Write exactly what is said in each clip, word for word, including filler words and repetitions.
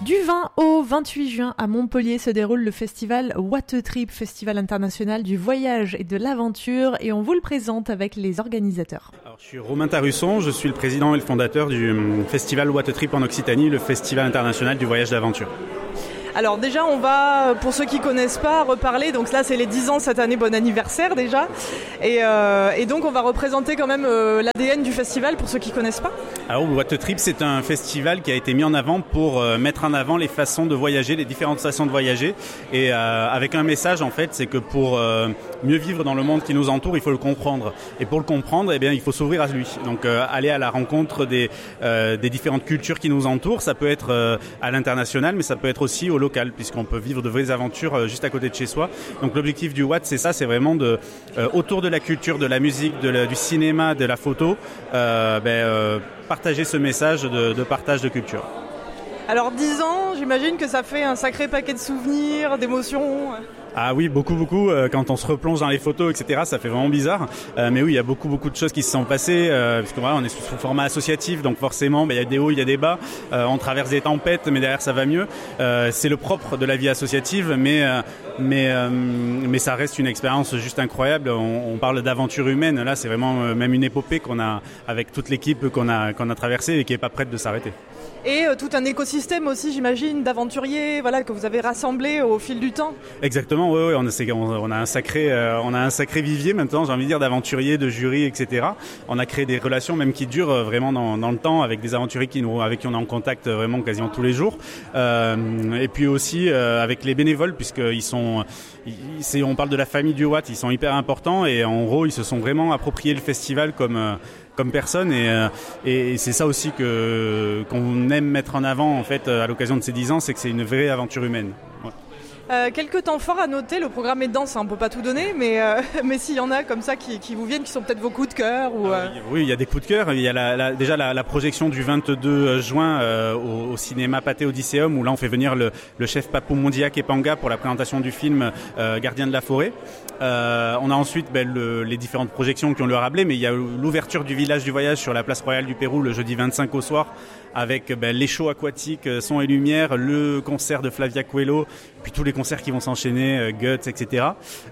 Du vingt au vingt-huit juin à Montpellier se déroule le festival What Trip, festival international du voyage et de l'aventure, et on vous le présente avec les organisateurs. Alors, je suis Romain Tarusson, je suis le président et le fondateur du festival What Trip en Occitanie, le festival international du voyage d'aventure. Alors déjà, on va, pour ceux qui connaissent pas, reparler. Donc là, c'est les dix ans cette année, bon anniversaire déjà. Et, euh, et donc, on va représenter quand même euh, l'A D N du festival pour ceux qui connaissent pas. Alors, What Trip, c'est un festival qui a été mis en avant pour euh, mettre en avant les façons de voyager, les différentes façons de voyager. Et euh, avec un message, en fait, c'est que pour euh, mieux vivre dans le monde qui nous entoure, il faut le comprendre. Et pour le comprendre, eh bien, il faut s'ouvrir à lui. Donc, euh, aller à la rencontre des, euh, des différentes cultures qui nous entourent. Ça peut être euh, à l'international, mais ça peut être aussi au local, puisqu'on peut vivre de vraies aventures juste à côté de chez soi. Donc l'objectif du What, c'est ça, c'est vraiment de, euh, autour de la culture, de la musique, de la, du cinéma, de la photo, euh, ben, euh, partager ce message de, de partage de culture. Alors dix ans, j'imagine que ça fait un sacré paquet de souvenirs, d'émotions. Ah oui, beaucoup, beaucoup. Euh, quand on se replonge dans les photos, et cetera, ça fait vraiment bizarre. Euh, mais oui, il y a beaucoup, beaucoup de choses qui se sont passées. Euh, parce que voilà, on est sous format associatif, donc forcément, ben, il y a des hauts, il y a des bas. Euh, on traverse des tempêtes, mais derrière, ça va mieux. Euh, c'est le propre de la vie associative, mais euh, mais euh, mais ça reste une expérience juste incroyable. On, on parle d'aventure humaine. Là, c'est vraiment euh, même une épopée qu'on a avec toute l'équipe qu'on a qu'on a traversée et qui est pas prête de s'arrêter. Et euh, tout un écosystème aussi, j'imagine, d'aventuriers, voilà, que vous avez rassemblé au fil du temps. Exactement, oui, oui, on, a, on a un sacré, euh, on a un sacré vivier maintenant, j'ai envie de dire, d'aventuriers, de jurys, et cetera. On a créé des relations même qui durent vraiment dans, dans le temps, avec des aventuriers qui nous, avec qui on est en contact vraiment quasiment tous les jours. Euh, et puis aussi euh, avec les bénévoles, puisqu'ils sont, ils, c'est, on parle de la famille du What, ils sont hyper importants et en gros, ils se sont vraiment appropriés le festival comme euh, comme personne et, euh, et c'est ça aussi que qu'on aime mettre en avant en fait à l'occasion de ces dix ans, c'est que c'est une vraie aventure humaine. Ouais. Euh, quelques temps forts à noter, le programme est dense, hein, on ne peut pas tout donner, mais, euh, mais s'il y en a comme ça qui, qui vous viennent, qui sont peut-être vos coups de cœur ou, euh... Oui, il y a des coups de cœur. Il y a la, la, déjà la, la projection du vingt-deux juin euh, au, au cinéma Pathé Odysseum, où là on fait venir le, le chef Papou Mondia Kepanga pour la présentation du film euh, Gardien de la forêt. Euh, on a ensuite ben, le, les différentes projections qui ont leur rappelé, mais il y a l'ouverture du village du voyage sur la place royale du Pérou le jeudi vingt-cinq au soir, avec ben, les shows aquatiques, son et lumière, le concert de Flavia Coelho, puis tous les concerts qui vont s'enchaîner, euh, Guts, et cetera.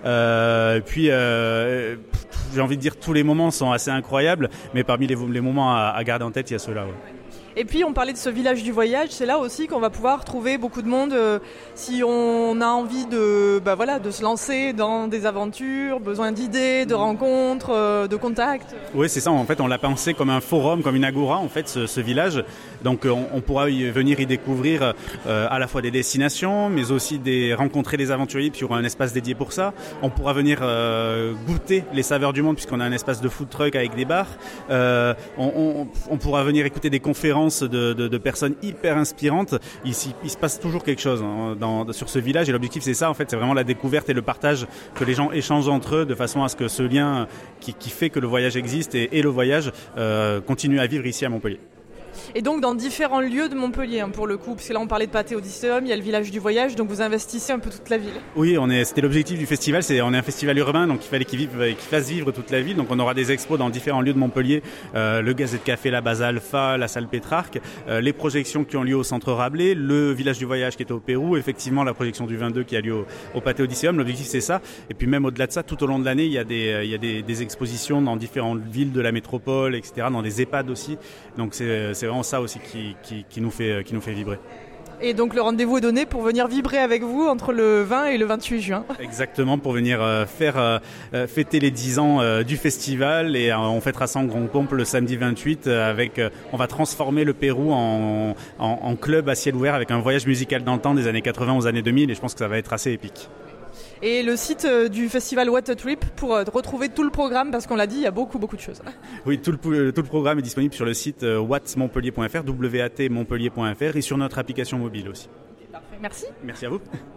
Euh, puis euh, j'ai envie de dire tous les moments sont assez incroyables, mais parmi les, les moments à, à garder en tête, il y a ceux-là. Ouais. Et puis on parlait de ce village du voyage, c'est là aussi qu'on va pouvoir trouver beaucoup de monde euh, si on a envie de, bah voilà, de se lancer dans des aventures, besoin d'idées, de rencontres, euh, de contacts. Oui, c'est ça. En fait, on l'a pensé comme un forum, comme une agora, en fait, ce, ce village. Donc on, on pourra y venir y découvrir euh, à la fois des destinations, mais aussi des, rencontrer des aventuriers, puis il y aura un espace dédié pour ça. On pourra venir euh, goûter les saveurs du monde, puisqu'on a un espace de food truck avec des bars. Euh, on, on, on pourra venir écouter des conférences De, de, de personnes hyper inspirantes. Il, il se passe toujours quelque chose hein, dans, sur ce village et l'objectif c'est ça en fait, c'est vraiment la découverte et le partage, que les gens échangent entre eux de façon à ce que ce lien qui, qui fait que le voyage existe et, et le voyage euh, continue à vivre ici à Montpellier. Et donc dans différents lieux de Montpellier hein, pour le coup, parce que là on parlait de Pathé Odysseum, il y a le village du voyage, donc vous investissez un peu toute la ville. Oui, on est, c'était l'objectif du festival, c'est on est un festival urbain, donc il fallait qu'il, vive, qu'il fasse vivre toute la ville. Donc on aura des expos dans différents lieux de Montpellier, euh, le Gazette Café, la Base Alpha, la salle Pétrarque, euh, les projections qui ont lieu au centre Rabelais, le village du voyage qui est au Pérou, effectivement la projection du vingt-deux qui a lieu au, au Pathé Odysseum. L'objectif c'est ça. Et puis même au-delà de ça, tout au long de l'année, il y a des, il y a des, des expositions dans différentes villes de la métropole, et cetera, dans des EHPAD aussi. Donc c'est, c'est vraiment ça aussi qui Qui, qui, nous fait, qui nous fait vibrer. Et donc le rendez-vous est donné pour venir vibrer avec vous entre le vingt et le vingt-huit juin. Exactement, pour venir euh, faire euh, fêter les dix ans euh, du festival et euh, on fêtera ça en grand pompe le samedi vingt-huit euh, avec, euh, on va transformer le Pérou en, en, en club à ciel ouvert avec un voyage musical dans le temps des années quatre-vingts aux années deux mille et je pense que ça va être assez épique. Et le site du festival What Trip pour retrouver tout le programme, parce qu'on l'a dit, il y a beaucoup beaucoup de choses. Oui, tout le, tout le programme est disponible sur le site what montpellier point f r, w a t montpellier point f r et sur notre application mobile aussi. Okay, parfait. Merci. Merci à vous.